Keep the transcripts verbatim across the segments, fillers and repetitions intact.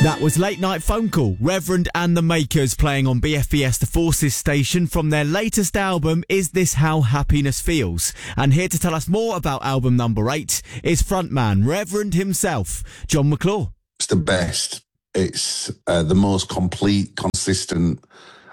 That was Late Night Phone Call, Reverend and the Makers playing on B F B S The Forces station from their latest album, Is This How Happiness Feels? And here to tell us more about album number eight is frontman, Reverend himself, John McClure. It's the best. It's uh, the most complete, consistent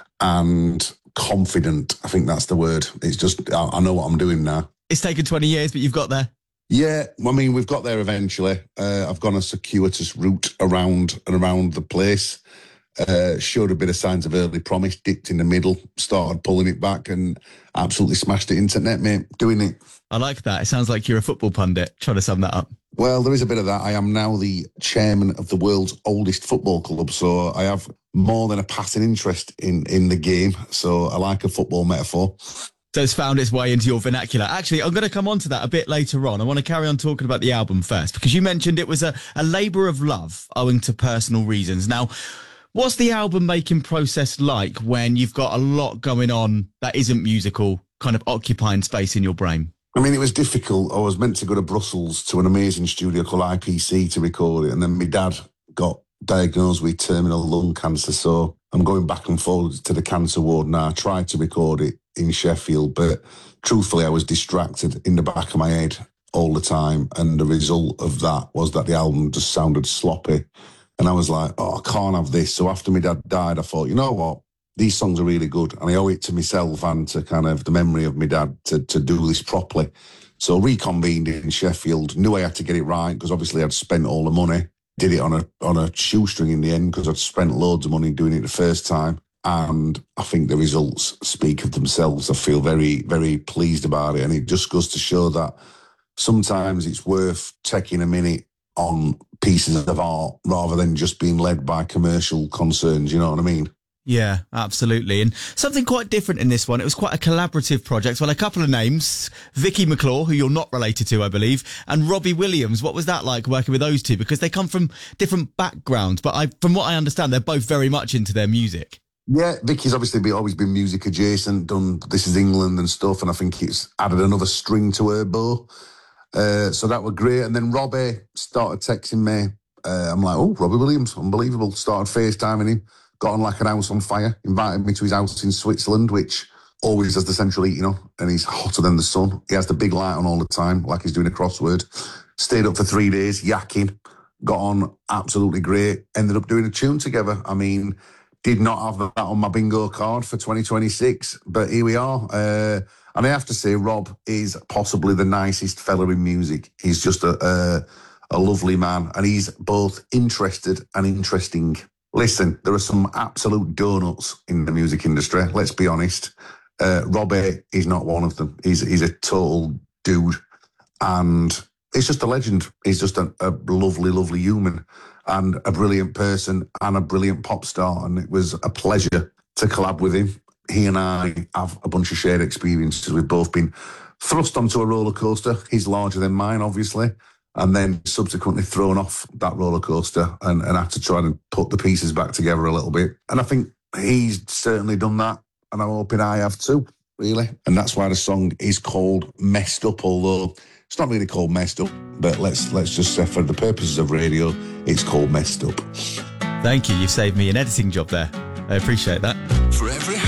and confident. I think that's the word. It's just, I, I know what I'm doing now. It's taken twenty years, but you've got there. Yeah, I mean, we've got there eventually. Uh, I've gone a circuitous route around and around the place. Uh, showed a bit of signs of early promise, dipped in the middle, started pulling it back and absolutely smashed it into net, mate. Doing it. I like that. It sounds like you're a football pundit. Try to sum that up. Well, there is a bit of that. I am now the chairman of the world's oldest football club, so I have more than a passing interest in, in the game. So I like a football metaphor. So it's found its way into your vernacular. Actually, I'm going to come on to that a bit later on. I want to carry on talking about the album first, because you mentioned it was a, a labour of love owing to personal reasons. Now, what's the album making process like when you've got a lot going on that isn't musical, kind of occupying space in your brain? I mean, it was difficult. I was meant to go to Brussels to an amazing studio called I P C to record it, and then my dad got diagnosed with terminal lung cancer, so I'm going back and forwards to the cancer ward now. I tried to record it in Sheffield, but truthfully I was distracted in the back of my head all the time, and the result of that was that the album just sounded sloppy, and I was like, oh, I can't have this. So after my dad died, I thought, you know what, these songs are really good, and I owe it to myself and to kind of the memory of my dad to, to do this properly. So reconvened in Sheffield, knew I had to get it right, because obviously I'd spent all the money, did it on a on a shoestring in the end, because I'd spent loads of money doing it the first time. And I think the results speak of themselves. I feel very, very pleased about it. And it just goes to show that sometimes it's worth taking a minute on pieces of art rather than just being led by commercial concerns, you know what I mean? Yeah, absolutely. And something quite different in this one. It was quite a collaborative project. Well, a couple of names, Vicky McClure, who you're not related to, I believe, and Robbie Williams. What was that like working with those two? Because they come from different backgrounds, but I, from what I understand, they're both very much into their music. Yeah, Vicky's obviously been, always been music adjacent, done This Is England and stuff, and I think it's added another string to her bow. Uh, so that was great. And then Robbie started texting me. Uh, I'm like, oh, Robbie Williams, unbelievable. Started FaceTiming him, got on like an house on fire, invited me to his house in Switzerland, which always has the central heating on, and he's hotter than the sun. He has the big light on all the time, like he's doing a crossword. Stayed up for three days, yakking, got on absolutely great, ended up doing a tune together. I mean, did not have that on my bingo card for twenty twenty-six, but here we are. Uh, and I have to say, Rob is possibly the nicest fella in music. He's just a, a, a lovely man, and he's both interested and interesting. Listen, there are some absolute donuts in the music industry, let's be honest. Uh, Robbie is not one of them. He's, he's a total dude, and he's just a legend. He's just a, a lovely, lovely human, and a brilliant person and a brilliant pop star, and it was a pleasure to collab with him. He and I have a bunch of shared experiences. We've both been thrust onto a roller coaster. He's larger than mine, obviously, and then subsequently thrown off that roller coaster and, and had to try and put the pieces back together a little bit. And I think he's certainly done that, and I'm hoping I have too, really. And that's why the song is called Messed Up, although it's not really called Messed Up, but let's let's just say for the purposes of radio, it's called Messed Up. Thank you. You've saved me an editing job there. I appreciate that. For every